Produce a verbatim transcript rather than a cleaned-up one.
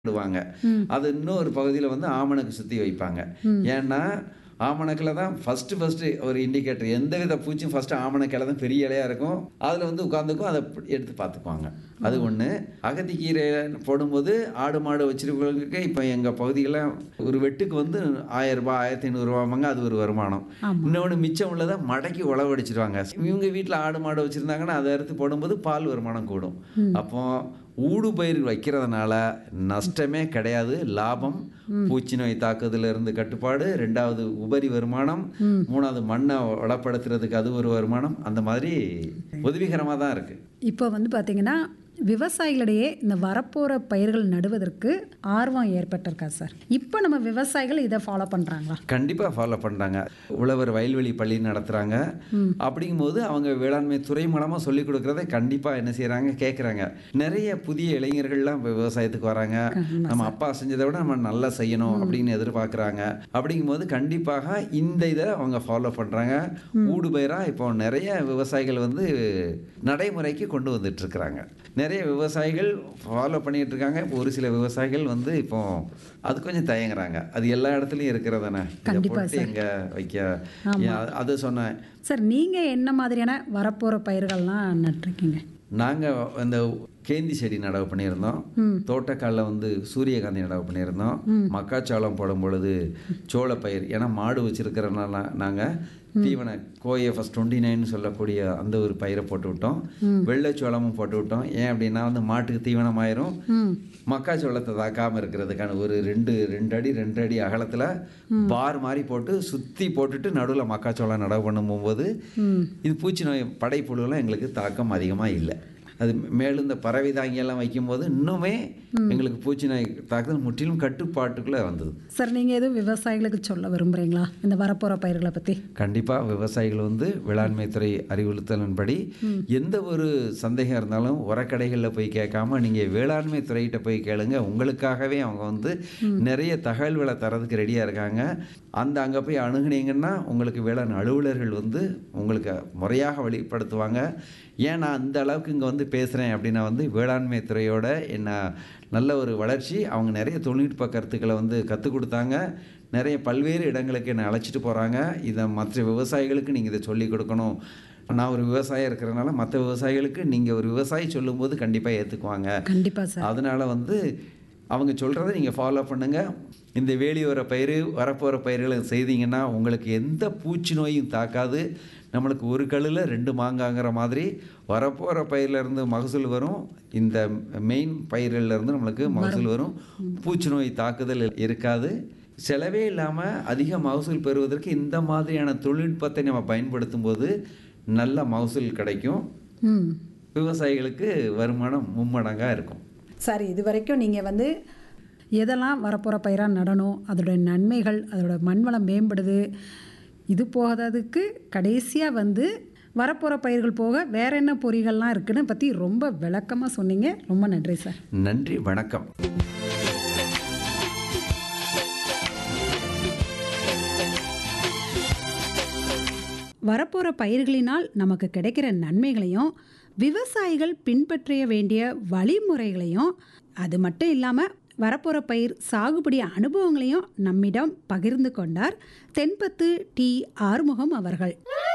விடுவாங்க. ம். அது இன்னொரு பகுதியில வந்து ஆமணக்கு சுத்தி வைப்பாங்க. ம். ஏன்னா, ஆமணக்குல தான் ஃபர்ஸ்ட்டு ஃபர்ஸ்ட்டு ஒரு இண்டிகேட்டர். எந்தவித பூச்சியும் ஃபர்ஸ்ட்டு ஆமணக்கு இலை தான் பெரிய இலையா இருக்கும். அதுல வந்து உட்கார்ந்துக்கும். அத எடுத்து பார்த்துக்குவாங்க. அது ஓ! ஒண்ணு. அகத்திக்கீரை போடும்போது ஆடு, மாடு வச்சிருக்கவங்களுக்கு இப்ப எங்க பகுதியில ஒரு வெட்டுக்கு வந்து ரூ. ஆயிரம் ஆயிரத்து ஐநூறு வாங்க அது ஒரு வருமானம். ஆமா. இன்னொன்னு மிச்சம் உள்ளத மடக்கி உழவடிச்சிருவாங்க. இவங்க வீட்ல ஆடு, மாடு வச்சிருந்தாங்கன்னா, அத அறுத்து போடும்போது பால் வருமானம் கூடும். ம். அப்போ ஊடுபயிர் வைக்கிறதுனால நஷ்டமே கிடையாது. லாபம், ம். பூச்சி நோய் தாக்குதலிருந்து கட்டுப்பாடு, இரண்டாவது உபரி வருமானம், ம். மூணாவது மண்ண வளப்படுத்துறதுக்கு அது ஒரு வருமானம். அந்த மாதிரி உதவிகரமா தான் இருக்கு. இப்போ வந்து பார்த்தீங்கன்னா, விவசாயிகளிடையே இந்த வரப்போற பயிர்கள் நடுவதற்கு ஆர்வம் ஏற்பட்டிருக்கா சார்? இப்போ நம்ம விவசாயிகள் இத ஃபாலோ பண்றாங்களா? கண்டிப்பா ஃபாலோ பண்றாங்க. உழவர் வயல்வெளி பள்ளி நடத்துறாங்க. ம். அப்படிங்கும்போது அவங்க வேளாண்மை துறை மூலமா சொல்லிக் கொடுக்கிறத கண்டிப்பா என்ன செய்றாங்க, கேட்குறாங்க. நிறைய புதிய இளைஞர்கள்லாம் இப்ப விவசாயத்துக்கு வராங்க. ஆமா நம்ம சார். அப்பா செஞ்சத விட நம்ம நல்லா செய்யணும் ம். அப்படின்னு எதிர்பார்க்குறாங்க. அப்படிங்கும்போது கண்டிப்பாக இந்த இத அவங்க ஃபாலோ பண்றாங்க. ம். ஊடுபயிரா இப்போ நிறைய விவசாயிகள் வந்து நடைமுறைக்கு கொண்டு வந்துட்டு இருக்கிறாங்க. நிறைய விவசாயிகள் ஃபாலோ பண்ணிட்டு இருக்காங்க. ஒரு சில விவசாயிகள் வந்து இப்போ அது கொஞ்சம் தயங்குறாங்க. அது எல்லா இடத்துலயும் இருக்கிறதானே. இத கண்டிப்பா போட்டு சார். எங்க வைக்க ஆமா. ஏன் அது சொன்னேன். சார், நீங்க என்ன மாதிரியான வரப்போற பயிர்கள்லாம் நட்டுருக்கீங்க? நாங்க அந்த கேந்தி செடி நடவு பண்ணியிருந்தோம். ம். தோட்டக்கால்ல வந்து சூரியகாந்தி நடவு பண்ணியிருந்தோம். ம். மக்காச்சோளம் போடும்பொழுது சோளப்பயிர். ஏன்னா மாடு வச்சிருக்கிறனால நாங்க ம். தீவன கோஎஃப்எஸ் இருபத்தி ஒன்பது சொல்லக்கூடிய அந்த ஒரு பயிரை போட்டு விட்டோம். ம். வெள்ளைச்சோளமும் போட்டு விட்டோம். ஏன் அப்படின்னா வந்து மாட்டுக்கு தீவனமாயிரும். ம். மக்காச்சோளத்தை தாக்காம இருக்கிறதுக்கான ஒரு ரெண்டு ரெண்டு அடி ரெண்டு அடி அகலத்துல ம். பார் மாதிரி போட்டு சுத்தி போட்டுட்டு நடுவுல மக்காச்சோளம் நடவு பண்ணும்போது ம். இது பூச்சி நோய் படைப்புழுலாம் எங்களுக்கு தாக்கம் அதிகமா இல்ல. அது மேலும் இந்த பறவை தாங்கியெல்லாம் வைக்கும்போது இன்னுமே ம். எங்களுக்கு பூச்சி நோய் தாக்குதல் முற்றிலும் கட்டுப்பாட்டுக்குள்ள வந்தது. சார், நீங்க எதுவும் விவசாயிகளுக்கு சொல்ல விரும்புறீங்களா? இந்த வரப்போற பயிர்கள பத்தி? கண்டிப்பா விவசாயிகள் வந்து வேளாண்மை துறை அறிவுறுத்தலின்படி ம். எந்த ஒரு சந்தேகம் இருந்தாலும் உரக்கடைகள்ல போய் கேட்காம நீங்க வேளாண்மை துறையிட்ட போய் கேளுங்க. உங்களுக்காகவே அவங்க வந்து ம். நிறைய தகவல்களை தரதுக்கு ரெடியா இருக்காங்க. அந்த அங்க போய் அணுகுனீங்கன்னா உங்களுக்கு வேளாண் அலுவலர்கள் வந்து உங்களுக்கு முறையாக வழிப்படுத்துவாங்க. ஏன் நான் அந்த அளவுக்கு இங்க வந்து பேசுறேன் அப்படின்னா வந்து வேளாண்மை துறையோட என்ன நல்ல ஒரு வளர்ச்சி. அவங்க நிறைய தொழில்நுட்ப கருத்துக்களை வந்து கத்துக் கொடுத்தாங்க. நிறைய பல்வேறு இடங்களுக்கு என்னை அழைச்சிட்டு போறாங்க. இதை மற்ற விவசாயிகளுக்கு நீங்க இதை சொல்லிக் கொடுக்கணும். நான் ஒரு விவசாயியா இருக்கிறனால மற்ற விவசாயிகளுக்கு நீங்க ஒரு விவசாயி சொல்லும்போது கண்டிப்பா ஏத்துக்குவாங்க. கண்டிப்பா சார். அதனால வந்து அவங்க சொல்றதை நீங்க ஃபாலோ பண்ணுங்க. இந்த வேலியோர பயிர், வரப்போற பயிர்களை செய்தீங்கன்னா உங்களுக்கு எந்த பூச்சி நோயும் தாக்காது. நம்மளுக்கு ஒரு கல்லுல ரெண்டு மாங்காங்கிற மாதிரி வரப்போற பயிர்ல இருந்து மகசூல் வரும். இந்த மெயின் பயிர்கள்ல இருந்து நம்மளுக்கு மகசூல் வரும். வரும். ம். பூச்சி நோய் தாக்குதல் இருக்காது. செலவே இல்லாம அதிக மகசூல் பெறுவதற்கு இந்த மாதிரியான தொழில்நுட்பத்தை நம்ம பயன்படுத்தும்போது நல்ல மகசூல் கிடைக்கும். ம். விவசாயிகளுக்கு வருமானம் மும்மடங்கா இருக்கும். சார், இதுவரைக்கும் நீங்க வந்து எதெல்லாம் வரப்போற பயிரா நடணும், அதோட நன்மைகள், அதோட மண்வளம் மேம்படுது, இது போகாததுக்கு கடைசியா வந்து வரப்போற பயிர்கள் போக வேற என்ன பொறிகள்லாம் இருக்குன்னு பத்தி ரொம்ப விளக்கமா சொன்னீங்க. ரொம்ப நன்றி சார். நன்றி, வணக்கம். வரப்போற பயிர்களினால் நமக்கு கிடைக்கிற நன்மைகளையும், விவசாயிகள் பின்பற்ற வேண்டிய வழிமுறைகளையும், அது மட்டும் இல்லாம வரப்போற பயிர் சாகுபடி அனுபவங்களையும் நம்மிடம் பகிர்ந்து கொண்டார் தென்பத்து டி. ஆறுமுகம் அவர்கள்.